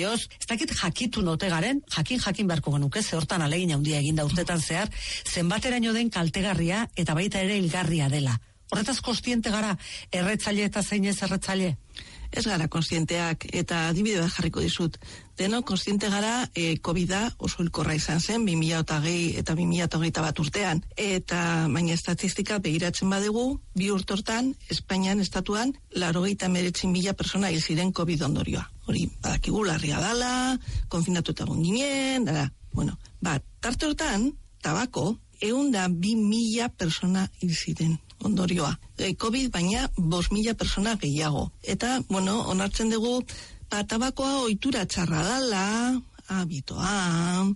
ondorioz, ez dakit jakitu note garen, jakin beharko genuke, ze hortan alegin handia eginda urtetan zehar, zenbateraino den kaltegarria eta baita ere hilgarria dela. Horretaz kontziente gara, erretzaile eta zein ez erretzaile? Ez gara kontzienteak, eta adibide bat jarriko dizut. Deno, kontziente gara, COVID-a oso hilkorra izan zen, 2020 eta 2021 urtean. Eta, baina estatistika begiratzen badegu, 2 urtortan, Espainian, estatuan, 89.000 persona hil ziren COVID ondorioa. Hori, badakigu, larria dala, konfinatuta egon ginen, dara. Bueno, tarte hortan, tabako, 102.000 persona hil ziren ondorioa. COVID baina 5.000 persona gehiago. Eta, onartzen dugu, tabakoa ohitura txarra dala, habitoa,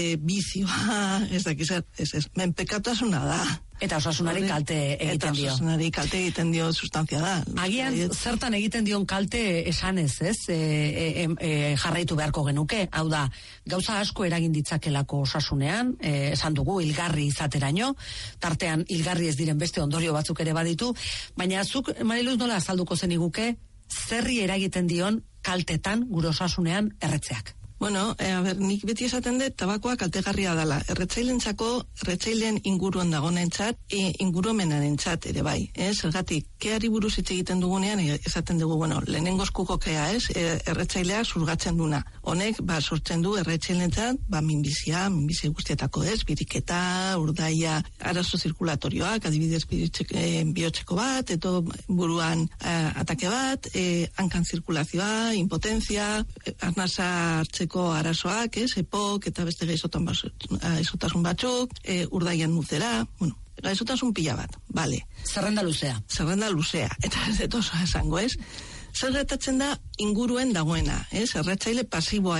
bizioa, ez dakizat, menpekatasuna da. Eta osasunari kalte egiten dio. Eta osasunari kalte egiten dio sustantzia da. Agian, zertan egiten dion kalte esanez, ez? Jarraitu beharko genuke. Hau da, gauza asko eragin ditzakelako osasunean, esan dugu, hilgarri izateraino, tartean hilgarri ez diren beste ondorio batzuk ere baditu, baina zuk, Mariluz, nola azalduko zeniguke, zerri eragiten dion kaltetan gure osasunean erretzeak? Nik beti esaten dut, tabakoa kaltegarria dela. Erretzaileen inguruan dagonentzat, ingurumenarentzat ere bai. Zergatik, keari buruz hitz egiten dugunean, esaten dugu, lehenengozkuko kea erretzaileak zurgatzen duna. Honek, sortzen du erretzaileentzat, minbizia guztietako biriketa, urdaia, arazo zirkulatorioak, adibidez bihotzeko bat, eto buruan atake bat, hankan zirkulazioa, impotentzia, arnasa hartzeko arazoak, epok eta beste gaizotasun batzuk, urdaian muzera, gaizotasun pila bat, bale. Zerrenda luzea, eta ez dut oso esango, zer gertatzen da inguruen dagoena, erretzaile pasiboa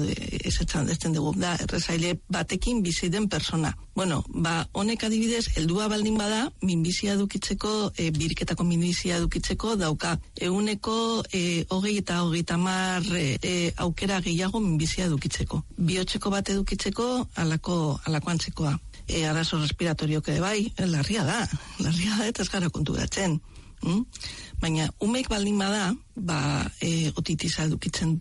esaten dugu, da erretzaile batekin bizi den persona. Honek adibidez, heldua baldin bada, minbizia edukitzeko, biriketako minbizia edukitzeko dauka, 120 eta 30 aukera gehiago minbizia edukitzeko. Bihotzeko bat edukitzeko alako antzekoa. Arazo respiratoriok ere bai, larria da eta ez gara konturatzen. Baina umek baldin bada, otitisa edukitzen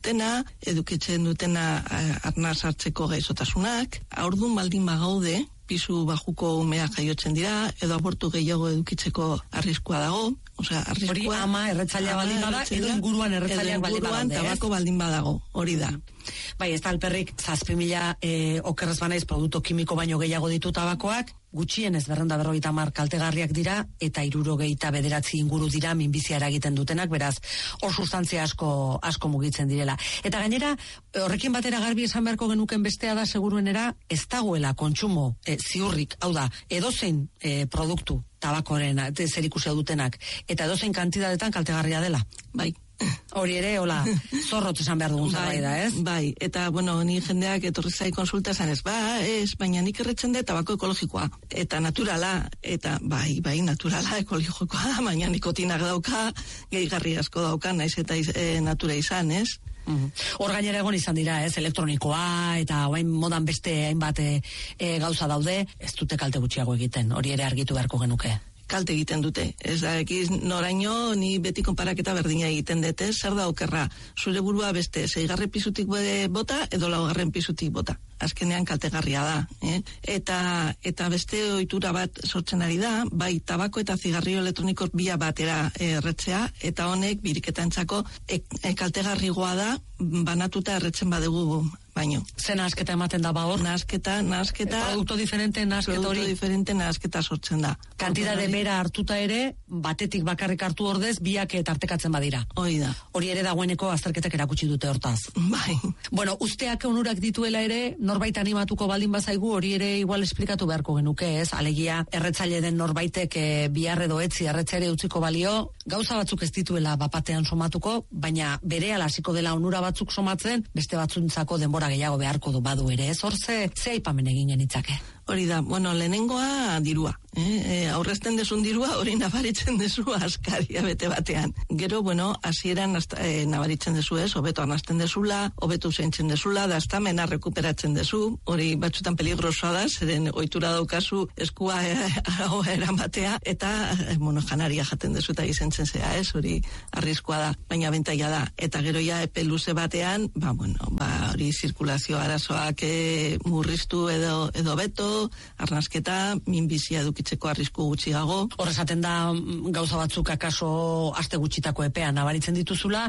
dutena arnaz hartzeko gaizotasunak, aurdun baldin bagaude, pisu bajuko umeak jaiotzen dira, edo abortu gehiago edukitzeko arriskua dago, hori ama erretzailea baldin bada, edo inguruan erretzaileak baldin bada. Edo inguruan tabako baldin badago, hori da. Bai, ez da alperrik, 7.000 okerrez banaiz produktu kimiko baino gehiago ditu tabakoak, gutxienez 250 kaltegarriak dira, eta 69 inguru dira minbizia eragiten dutenak, beraz, hor sustantzia asko mugitzen direla. Eta gainera, horrekin batera garbi esan beharko genuken bestea da seguruenera, ez dagoela kontsumo ziurrik, hau da, edozein produktu tabakoren zerikusia dutenak, eta edozein kantidadetan kaltegarria dela. Bai. Hori ere, hola, zorrotz esan behar dugun zerbait da, ez? Bai, eta, ni jendeak etorri zai konsulta esan ez, baina nik erretzen dut tabako ekologikoa, eta naturala, eta bai, naturala ekologikoa, baina nikotinak dauka, gehigarri asko dauka, naiz eta natura izan, ez? Hor gainera egon izan dira, ez, elektronikoa, eta hain modan beste hainbat gauza daude, ez dute kalte gutxiago egiten, hori ere argitu beharko genuke. Kalte egiten dute. Ez da, noraino, ni beti konparaketa berdina egiten dute, zer da okerra, zure burua beste 6. pisutik bota, edo 4. pisutik bota. Azkenean kaltegarria da. Eta beste ohitura bat sortzen ari da, bai tabako eta zigarrio elektroniko bia batera erretzea, eta honek biriketantzako kaltegarrigoa da, banatuta erretzen badugu baino. Ze nahasketa ematen da hor? Nahasketa. Produktu diferente nahasketa hori? Produktu diferente nahasketa sortzen da. Kantidade bera hartuta ere, batetik bakarrik hartu ordez, biak tartekatzen badira. Hori da. Hori ere dagoeneko azterketak erakutsi dute hortaz. Bai. Usteak onurak dituela ere, norbait animatuko baldin bazaigu, hori ere igual esplikatu beharko genuke, ez? Alegia, erretzaile den norbaitek bihar edo etzi erretzere utziko balio, gauza batzuk ez dituela bapatean somatuko, baina berehala hasiko dela onura batzuk somatzen, beste batzuntzako denbora gehiago beharko du badu ere, ez? Hor ze aipamen egin genitzake? Hori da, bueno, lehenengoa dirua. Aurrezten desun dirua, hori nabaritzen dezu askaria bete batean. Gero, bueno, hasieran nabaritzen dezu ez, hobeto anazten dezula, hobeto zeintzen dezula, da estamena rekuperatzen dezu, hori batzutan peligrosoa da, zeren ohitura daukazu eskua eramatea, eta janaria jaten dezu eta izentzen zea ez, hori arriskua da, baina bentaia da. Eta gero ja epe luze batean, hori zirkulazio arazoak murriztu edo beto, arnasketa, minbizia edukitzeko arrisku gutxiago. Horrezaten da gauza batzuk akaso aste gutxitako epean nabaritzen dituzula,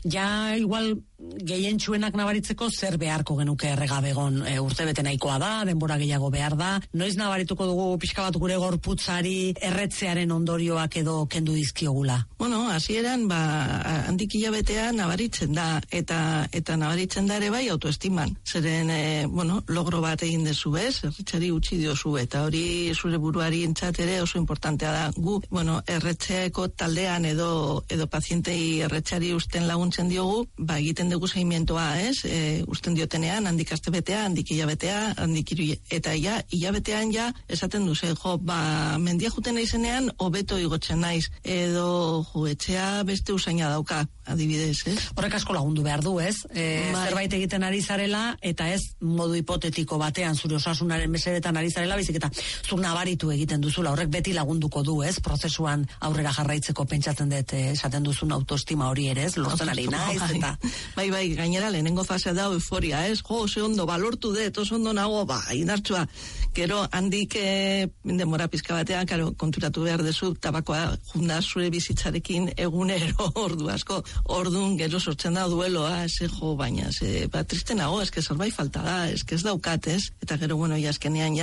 ja igual gehientsuenak nabaritzeko zer beharko genuke erregabegon, urtebete nahikoa da, denbora gehiago behar da, noiz nabarituko dugu pixka bat gure gorputzari erretzearen ondorioak edo kendu dizkiogula? Bueno, hasieran handik hilabetean nabaritzen da, eta nabaritzen da ere bai autoestiman, zeren logro bat egin dezu ez, erretxari utzi diozu, eta hori zure buruari entzat ere oso importantea da. Gu, erretxeako taldean edo pazientei erretxari usten laguntzen diogu, egiten dugu seguimientoa, ez? Usten diotenean, handik astebetea, handik hilabetea, handik eta hilabetean esaten duze, mendia juten naizenean, hobeto igotzen naiz, edo etxea beste usaina dauka, adibidez, ez? Horrek asko lagundu behar du, ez? Zerbait egiten ari zarela, eta ez modu hipotetiko batean zure osasunaren mesedetan ari zarela, bizik eta zur nabaritu egiten duzula, horrek beti lagunduko du, ez? Prozesuan aurrera jarraitzeko pentsatzen dut, esaten duzun autoestima hori ere, ez? Lortzen ari naiz, eta... Bai, gainera lehenengo fasea da euforia, ez? Ze ondo, balortu dut, oso ondo nago, indartsua. Gero, handik denbora pizka batean, konturatu behar dezu, tabakoa junda zure bizitzarekin egunero ordu asko. Ordun gero sortzen da dueloa, baina, triste nago, zerbait falta da, ez daukat, ez? Eta gero, jaskenean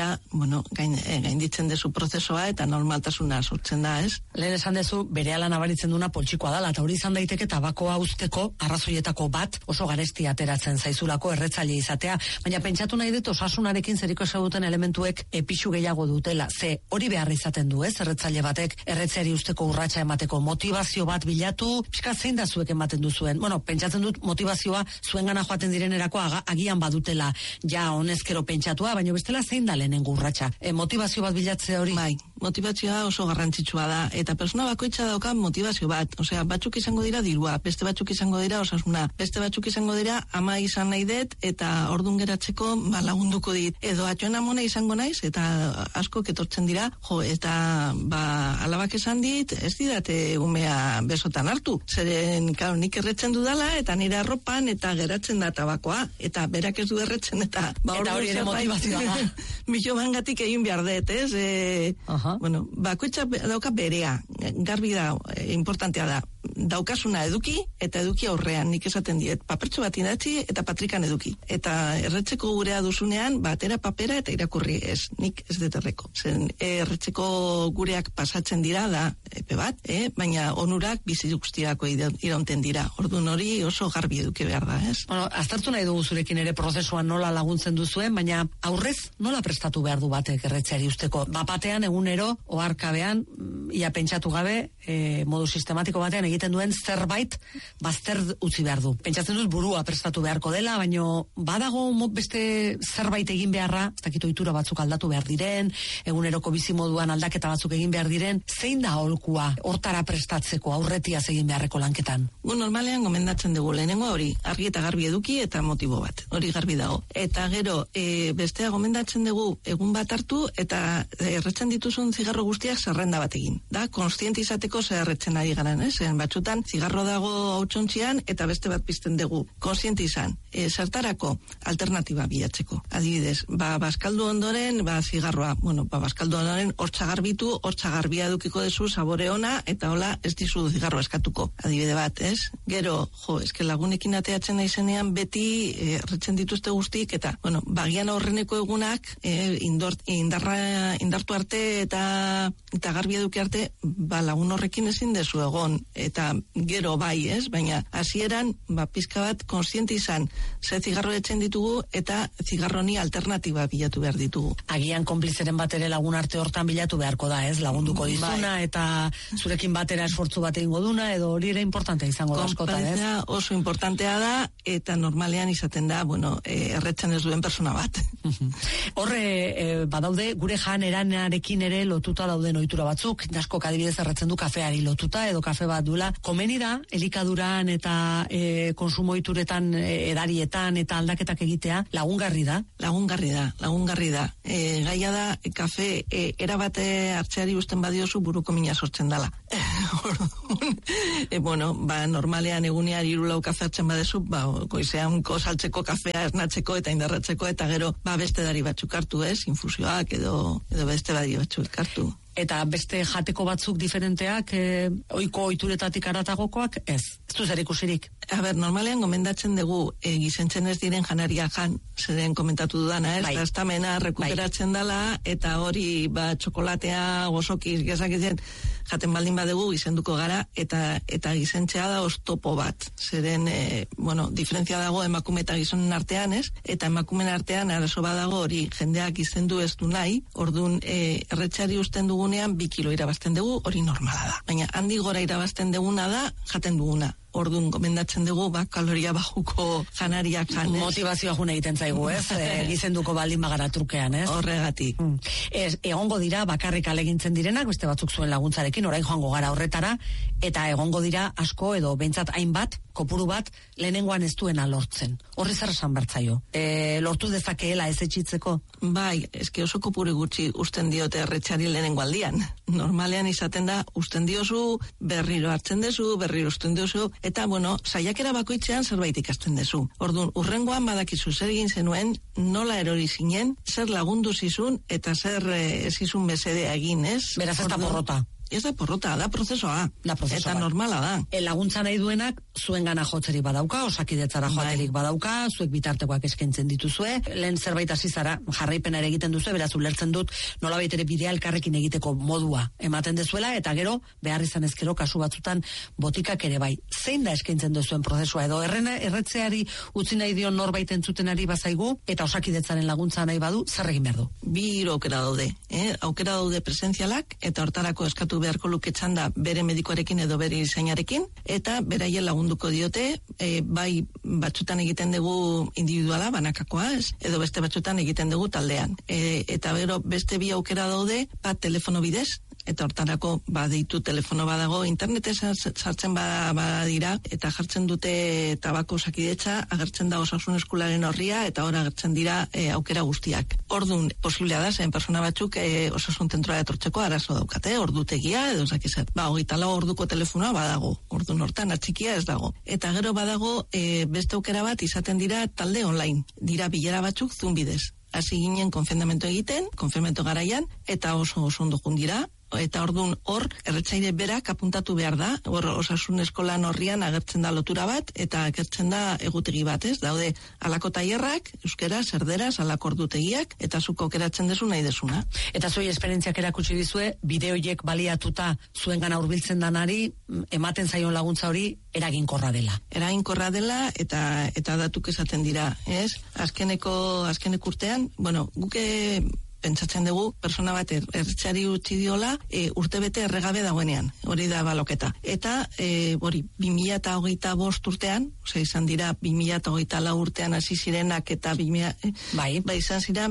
gainditzen dezu prozesoa eta normaltasuna sortzen da, ez? Lehen esan dezu, berehala nabaritzen duna poltsikoa dela, eta hori izan daiteke tabakoa uzteko arrazoietako bat oso garesti ateratzen zaizulako erretzaile izatea, baina pentsatu nahi dut osasunarekin zeriko duten elementuek pixu gehiago dutela, ze hori beharra izaten du, ez? Erretzaile batek erretzeari usteko urratsa emateko motivazio bat bilatu, pixka zein da zuek ematen duzuen? Pentsatzen dut motivazioa zuengana joaten direnerako agian badutela ja honezkero pentsatua, baina bestela zein da lehenengo urratsa? Motivazio bat bilatzea hori? Bai, motivazioa oso garrantzitsua da, eta persona bakoitza dauka motivazio bat, batzuk izango dira dirua, beste batzuk izango dira osasuna, beste batzuk izango dira ama izan nahi dut, eta ordun geratzeko lagunduko dit, edo atxoen amona izango naiz, eta asko ketortzen dira, eta alabak esan dit, ez didate umea besotan hartu, zeren nik erretzen dudala, eta nire arropan, eta geratzen da tabakoa, eta berak ez du erretzen, eta hori ere motivazioa da. Bilo bangatik egin behar dut, ez? Bakoitza dauka berea, garbi da, importantea da, daukasuna eduki, eta eduki aurrean, nik esaten diet, papertxo bat idatzi, eta patrikan eduki. Eta erretzeko gurea duzunean, batera papera eta irakurri ez, nik ez dut erreko. Erretzeko gureak pasatzen dira, da, epe bat, baina onurak bizi guztiako iraunten dira. Orduan hori oso garbi eduki behar da, ez? Aztertu nahi dugu zurekin ere prozesuan nola laguntzen duzuen, baina aurrez nola prestatu behar du batek erretzeari usteko? Batean egunero, oharkabean, ia pentsatu gabe, modu sistematiko batean egiten duen zerbait bazter utzi behar du. Pentsatzen dut burua prestatu beharko dela, baino badago beste zerbait egin beharra, ez dakit ohitura batzuk aldatu behar diren, eguneroko bizimoduan aldaketa batzuk egin behar diren, zein da aholkua hortara prestatzeko aurretiaz egin beharreko lanketan? Normalean gomendatzen dugu lehenengo hori, argi eta garbi eduki eta motibo bat, hori garbi dago. Eta gero, bestea gomendatzen dugu egun bat hartu eta erretzen dituzun zigarro guztiak zerrenda bat egin. Da, konstiente izateko zer erretzen ari garen, batzutan zigarro dago hautsontzian eta beste bat pizten dugu. Konstiente izan, zertarako alternatiba bilatzeko. Adibidez, bazkaldu ondoren, zigarroa, bazkaldu ondoren hortza garbitu, hortza garbia edukiko dezu, sabore ona, eta hola ez dizu zigarro eskatuko. Adibide bat, ez? Gero, lagunekin ateatzen naizenean beti erretzen dituzte guztik, eta, bagian aurreneko egunak indartu arte eta garbi eduki arte, lagun horrekin ezin dezu egon, eta gero bai, ez? Baina hasieran pizka bat konstiente izan, ze zigarro etzen ditugu eta zigarroni alternatiba bilatu behar ditugu. Agian konplizeren bat ere lagun arte hortan bilatu beharko da, ez? Lagunduko dizuna, eta zurekin batera esfortzu bat egingo duna, edo hori ere importantea izango da askotan, ez? Oso importantea da, eta normalean izaten da, erretzen ez duen persona bat. Horre, badaude, gure jan eranarekin ere lotuta dauden ohitura batzuk, askok adibidez erratzen du kafeari lotuta, edo kafe bat duela. Komeni da, elikaduran eta konsumo ohituretan, edarietan eta aldaketak egitea, lagungarri da? Lagungarri da. Gaia da, kafe erabate hartzeari usten badiozu buruko mina sortzen dala. Normalean egunean 3-4 kafe hartzen badezu, goizean saltzeko kafea esnatzeko eta indarratzeko, eta gero beste dari batzuk hartu, infusioak edo beste badi batzuk hartu. Eta beste jateko batzuk diferenteak, ohiko ohituretatik haratagokoak, ez du zer ikusirik? Normalean gomendatzen dugu gizentzen ez diren janaria jan, zeren komentatu dudana, ez? Gaztamena rekuperatzen dela, eta hori txokolatea, gozokiz, gezakitzen, jaten baldin badugu gizenduko gara, eta gizentzea da oztopo bat. Zeren, diferentzia dago emakume eta gizonen artean, ez? Eta emakumen artean arazo badago hori jendeak gizendu ez du nahi, orduan erretxari usten dugunean 2 kilo irabazten dugu, hori normala da. Baina handi gora irabazten duguna da, jaten duguna. Orduan gomendatzen dugu, kaloria bajuko janariak jan, ez? Motivazioa june egiten zaigu, ez? Gizenduko baldin bagara trukean, ez? Horregatik. Egongo dira bakarrik alegintzen direnak, beste batzuk zuen laguntzarekin, orain joango gara horretara, eta egongo dira asko edo behintzat hainbat, kopuru bat, lehenengoan ez duena lortzen. Horri zer esan bertzaio? Lortu dezakeela ez etxitzeko? Bai, eske oso kopuru gutxi usten diote erretxari lehenengo aldian. Normalean izaten da, usten diozu, berriro hartzen dezu, berriro usten diozu, eta, saiakera bakoitzean zerbait ikasten dezu. Orduan, urrengoan badakizu zer egin zenuen, nola erori zinen, zer lagundu zizun, eta zer zizun mesedea egin, ez? Beraz ez da porrota. Ez da porrota, da prozesoa. Eta normala da. Laguntza nahi duenak, zuen gana jotzerik badauka, osakidetzara joaterik badauka, zuek bitartekoak eskaintzen dituzue, lehen zerbait hasi zara, jarraipena ere egiten duzu, beraz ulertzen dut, nolabait ere bidea elkarrekin egiteko modua ematen dezuela, eta gero, behar izan ezkero, kasu batzutan, botikak ere bai. Zein da eskaintzen duzuen prozesua, edo erretzeari utzi nahi dion norbait entzutenari bazaigu, eta osakidetzaren laguntza nahi badu, zer egin behar du? 2 aukera daude. Aukera daude presentzialak, eta hortarako eskatu beharko luketzan da bere medikoarekin edo bere izainarekin, eta beraien lagunduko diote, bai batzutan egiten dugu individuala, banakakoa, edo beste batzutan egiten dugu taldean. Eta beste 2 aukera daude, bat telefono bidez, eta hortarako deitu telefono badago, interneten sartzen badira, eta jartzen dute tabako osakidetza, agertzen da osasun eskolaren horria, eta hor agertzen dira aukera guztiak. Ordun posiblea da, zen persona batzuk osasun zentroa etortzeko arazo daukate, ordutegia, edo zakizat. 24 orduko telefonoa badago, ordun hortan atxikia ez dago. Eta gero badago, beste aukera bat izaten dira talde online, dira bilera batzuk Zoom bidez. Hasi ginen konfirmamentu egiten, konfirmamentu garaian, eta oso ondo dira, eta ordun hor erretzaile berak apuntatu behar da, hor osasun eskolan horrian agertzen da lotura bat, eta agertzen da egutegi bat, ez? Daude alako tailerrak, euskera, erderaz, alako ordutegiak, eta zuk aukeratzen dezu nahi desuna. Eta zoi esperientziak erakutsi dizue, bideoiek baliatuta zuengana hurbiltzen danari, ematen zaion laguntza hori eraginkorra dela. Eraginkorra dela, eta datuk esaten dira, ez? Azkenek urtean, guke pentsatzen dugu, persona bat erretxari utzi diola, urtebete erregabe dagoenean, hori da baloketa. Eta, 2025 urtean, izan dira 2024 urtean hasi zirenak, eta izan zira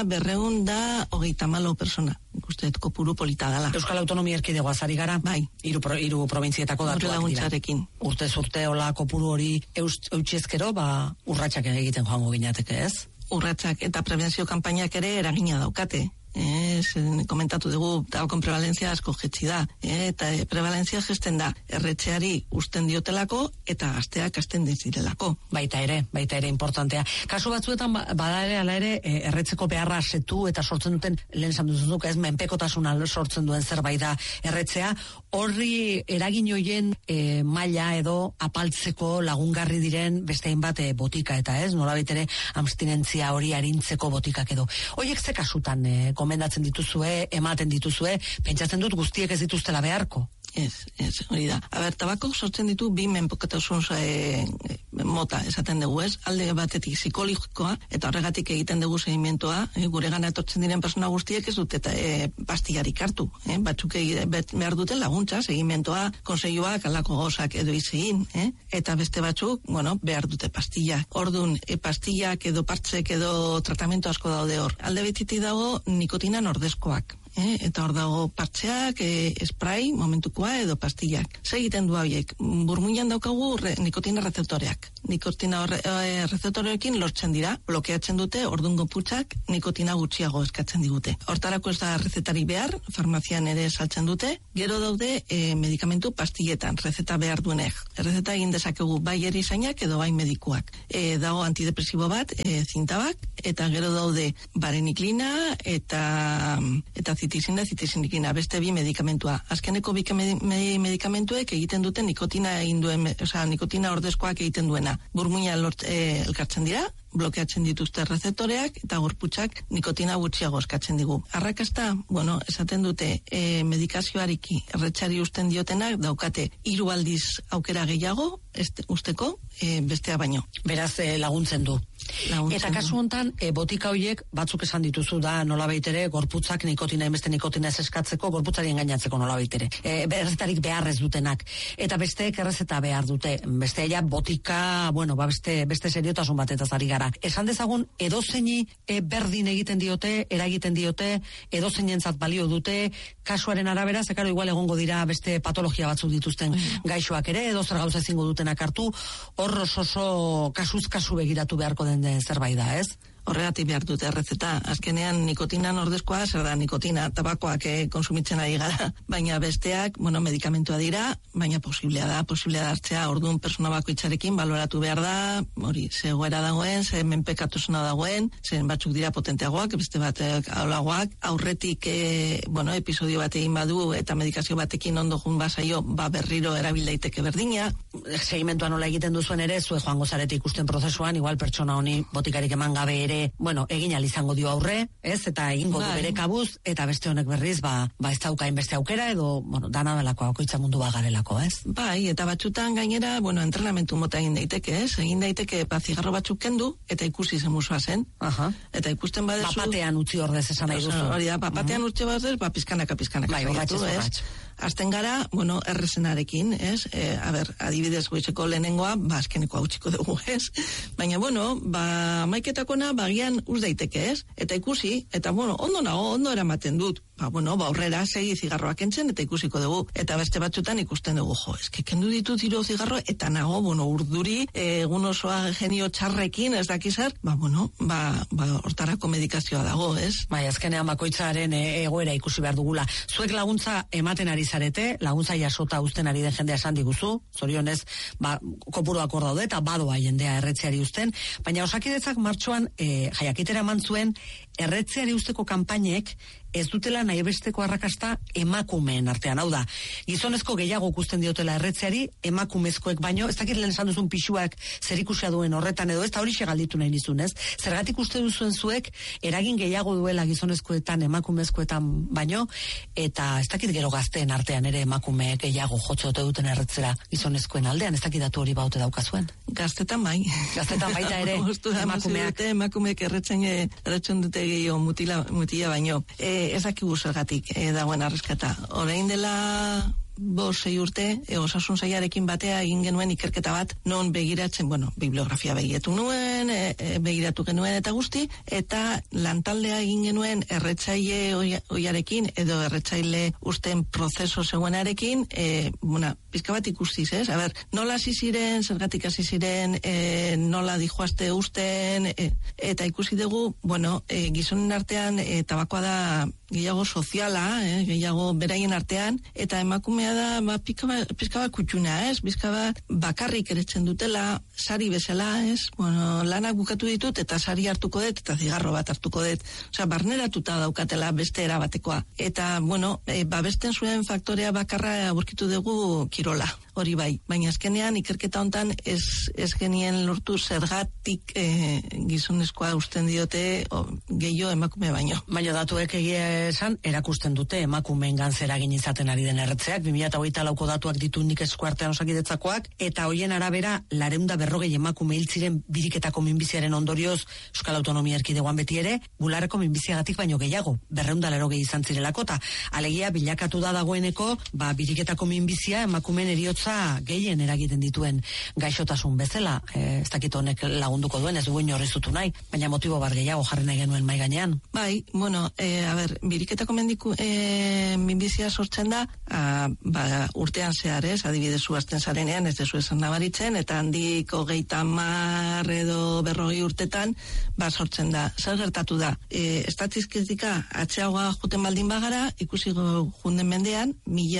1234 persona. Ikusteet kopuru polita dela. Euskal Autonomia Erkidegoaz ari gara? Bai. 3 probintzietako datuak dira. Urtez urte hola kopuru hori eutxiezkero, urratsak egiten joango ginateke, ez? Urratsak eta prebentzio kanpainak ere eragina daukate. Komentatu dugu, tabakon prevalentzia asko jetzi da, eta prevalentzia gesten da, erretxeari usten diotelako, eta gazteak hasten dizirelako. Baita ere importantea. Kasu batzuetan, bada ere, ala ere, erretzeko beharra setu eta sortzen duten, lehen esan duzuk, ez menpekotasuna sortzen duen zerbait da erretzea, horri eragin hoien maila edo apaltzeko lagungarri diren beste hainbat botika, eta ez, nolabait ere, abstinentzia hori arintzeko botikak edo. Hoiek ze kasutan komendatzen dituzue, ematen dituzue, pentsatzen dut guztiek ez dituztela beharko. Ez, hori da. Tabako sortzen ditu bi menpekotasun mota, esaten dugu, ez? Alde batetik psikologikoa, eta horregatik egiten dugu seguimientoa, gure gana etortzen diren persona guztiek ez dute pastillarik hartu, batzuk behar dute laguntza, seguimientoa, konseioak, alako gozak edo izegin, eta beste batzuk, behar dute pastillak. Ordun, pastillak edo partzek edo tratamentu asko daude hor. Alde betitik dago nikotina nordezkoak. Eta hor dago partxeak, spray, momentukoa edo pastillak. Zer egiten du hauek? Burmuinan daukagu nikotina rezeptoreak. Nikotina rezeptoreekin lortzen dira, blokeatzen dute, ordun goputxak nikotina gutxiago eskatzen digute. Hortarako ez da rezetarik behar, farmazian ere saltzen dute, gero daude medikamentu pastilletan, rezeta behar duenek. Rezeta egin dezakegu bai erizainak edo bai medikuak. Dago antidepresibo bat, zintabak, eta gero daude bareniklina eta zitisinikina, beste bi medikamentua. Azkeneko bi medikamentuek egiten dute nikotina ordezkoak egiten duena. Burmuina elkartzen dira, blokeatzen dituzte rezeptoreak eta gorputxak nikotina gutxiago eskatzen digu. Arrakasta, esaten dute medikazioariki erretxari usten diotenak daukate 3 aldiz aukera gehiago usteko bestea baino. Beraz laguntzen du. Eta kasu hontan, botika horiek batzuk esan dituzu da nolabait ere gorputzak nikotina ez eskatzeko, gorputzari engainatzeko nolabait ere. Errezetarik behar ez dutenak. Eta besteek errezeta behar dute. Beste botika, beste seriotasun batetaz ari gara. Esan dezagun, edozeini berdin egiten diote, eragiten diote, edozeinentzat balio dute, kasuaren arabera, zekaro igual egongo dira beste patologia batzuk dituzten gaixoak ere, edo zer gauza ezingo dutenak hartu, hor oso kasuz kasu begiratu beharko den zerbait da, ez? Horregatik behar dute errezeta. Azkenean nikotina nordezkoa, zer da nikotina, tabakoak konsumitzen ari gara, baina besteak, medikamentua dira, baina posiblea da hartzea, orduan persona bakoitzarekin baloratu behar da, hori, ze goera dagoen, ze menpekatusuna dagoen, zen batzuk dira potenteagoak, beste batek aulagoak, aurretik, episodio bat egin badu, eta medikazio batekin ondo jun basaio, berriro erabil daiteke berdina. Segimentua nola egiten duzuen ere, zue joango zarete ikusten prozesuan, igual pertsona honi botikarik eman gabe ere, egin izango dio aurre, ez? Eta egingo du bere kabuz, eta beste honek berriz, ez daukain beste aukera, edo, dana belako, akoitza mundu bagarelako, ez? Bai, eta batzutan gainera, entrenamentu mota egin daiteke, ez? Egin daiteke, zigarro batzuk kendu, eta ikusi zemuzua zen. Eta ikusten badezu... Papatean utzi ordez esan nahi duzu. Hori da, papatean utzi ordez, pizkanaka saiatu, ez? Azten gara, errezenarekin, ez? Adibidez goitzeko lehenengoa, azkeneko hau txiko dugu, ez? Baina, maiketakona, bagian uz daiteke, ez? Eta ikusi, eta ondo eramaten dut. Aurrera segi zigarroak entzen, eta ikusiko dugu. Eta beste batzutan ikusten dugu, kendu ditut 3 zigarro, eta nago, urduri, egun osoa genio txarrekin, ez dakizar, hortarako medikazioa dago, ez? Azkenean bakoitzaren egoera ikusi behar dugula. Zuek laguntza ematen ari zarete, laguntza jasota uzten ari den jendea esan diguzu, zorionez, kopuruak hor daude, eta badoa jendea erretzeari uzten, baina Osakidetzak martxoan jakitera eman zuen erretzeari usteko kanpainek ez dutela nahi besteko arrakasta emakumeen artean. Hau da, gizonezko gehiago ikusten diotela erretzeari, emakumezkoek baino, ez dakit lehen esan duzun pixuak zer ikusia duen horretan edo ez, eta hori segalditu nahi nizun, ez? Zergatik uste duzuen zuek, eragin gehiago duela gizonezkoetan, emakumezkoetan baino, eta ez dakit gero gazteen artean ere emakumeek gehiago jotze duten erretzera gizonezkoen aldean, ez dakit datu hori baute daukazuen. Gaztetan bai. Gaztetan baita ere, emakumeek erretzen dute gehiago mutila baino. Ez dakigu zergatik dagoen arreskata. Orain dela 5-6 urte, osasun sailarekin batea egin genuen ikerketa bat, non begiratzen, bibliografia begiratu genuen eta guzti, eta lantaldea egin genuen erretzaile oiarekin, edo erretzaile usten prozeso zegoenarekin, pizka bat ikustiz, ez? Nola hasi ziren, zergatik hasi ziren, nola dijoazte usten, eta ikusi dugu, gizonen artean, tabakoa da gehiago soziala, gehiago beraien artean, eta emakumea da pizka bat kutxuna, ez? Pizka bat bakarrik eretzen dutela, sari bezala, ez? Lanak bukatu ditut, eta sari hartuko dut, eta zigarro bat hartuko dut. Barneratuta daukatela beste erabatekoa. Eta, babesten zuen faktorea bakarra aurkitu dugu kirola. Hori bai, baina azkenean ikerketa hontan ez genien lortu zergatik gizonezkoa usten diote gehiago emakume baino. Baina datuek esan, erakusten dute emakumeen gantzeragin izaten ari den erretzeak, 2024ko datuak ditu nik eskuartean osakidetzakoak, eta hoien arabera, 440 emakume hil ziren biriketako minbiziaren ondorioz Euskal Autonomia Erkidegoan beti ere, bularreko minbiziagatik baino gehiago, 480 izan zirelako, eta alegia bilakatu da dagoeneko, biriketako minbizia emakumeen eriotza gehien eragiten dituen gaixotasun bezala, ez dakit honek lagunduko duen, ez dugu inorrizutu nahi, baina motibo bat gehiago jarri nahi genuen mai gainean. Bai, bueno, biriketako minbizia sortzen da, urtean zehar, adibidez zuazten zarenean, ez dezu esan nabaritzen, eta handiko 30 edo 40 urtetan, sortzen da. Zer gertatu da? Estatizketika atxeagoa juten baldin bagara, ikusi junden mendean,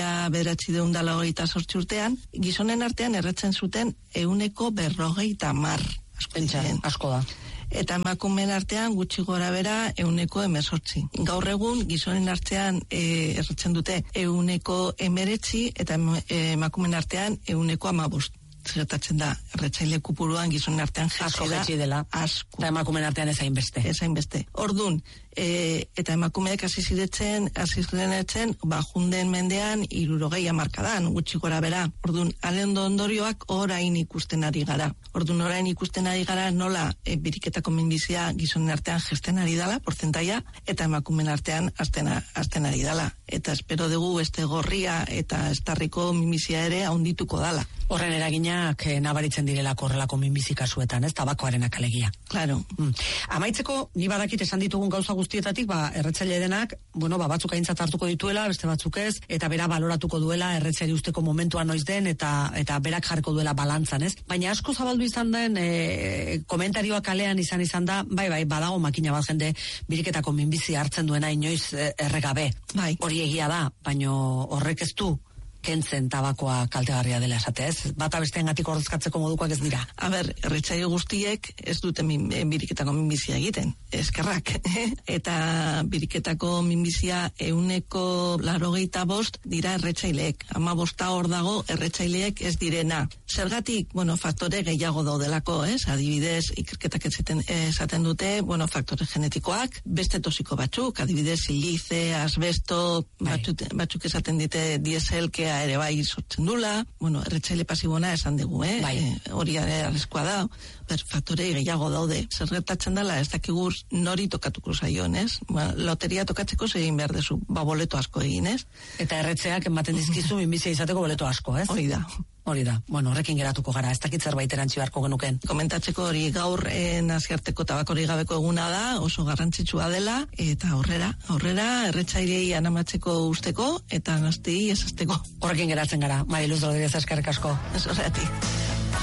1998 urtean, gizonen artean erretzen zuten 150. Asko da. Eta emakumeen artean gutxi gora bera 118. Gaur egun gizonen artean erretzen dute 119 eta emakumeen artean 115. Zertatzen da, erretzaile kupuruan gizonen artean asko jetxi dela. Asko. Eta emakumeen artean ez hainbeste. Ordun, eta emakumeek hasi ziren junden mendean 60 hamarkadan, gutxi gora bera. Ordun, alendo ondorioak orain ikusten ari gara. Ordun, orain ikusten ari gara nola biriketako minbizia gizonen artean jesten ari dala, portzentaia, eta emakumeen artean azten ari dala. Eta espero dugu gorria eta estarriko minbizia ere haundituko dala. Horren eraginak nabaritzen direla korrelako minbizi kasuetan, ez? Tabakoarenak alegia. Claro. Amaitzeko, ni badakit esan ditugun gauza guztietatik, erretzaile denak, batzuk aintzat hartuko dituela, beste batzuk ez, eta bera baloratuko duela erretzari usteko momentua noiz den, eta berak jarriko duela balantzan, ez? Baina asko zabaldu izan den, komentarioa kalean izan da, badago makina bat jende biriketako minbizi hartzen duena inoiz erregabe. Bai. Hori egia da, baina horrek ez du kentzen tabakoa kaltegarria dela esate, ez? Bata besteengatik ordezkatzeko modukoak ez dira. Erretzaile guztiek ez dute biriketako minbizia egiten, eskerrak. Eta biriketako minbizia 185 dira erretzaileek. 15 hor dago erretzaileek ez direna. Zergatik, faktore gehiago daudelako, ez? Adibidez, ikerketak esaten dute, faktore genetikoak, beste tosiko batzuk, adibidez, silize, asbesto, batzuk esaten dite dieselkea ere bai sortzen dula, erretzaile pasibona esan dugu, hori arreskoa da, faktore gehiago daude. Zer gertatzen dela, ez dakigu nori tokatuko zaion, ez? Loteria tokatzeko egin behar dezu, boleto asko egin, ez? Eta erretzeak ematen dizkizu minbizia izateko boleto asko, ez? Hori da. Horrekin geratuko gara, ez dakit zerbait erantzi beharko genuken. Komentatzeko hori gaur nazioarteko tabakori gabeko eguna da, oso garrantzitsua dela, eta aurrera erretzailei anamatzeko usteko, eta gaztei esazteko. Horrekin geratzen gara, Mariluz Rodríguez, eskerrik asko. Ez horretik.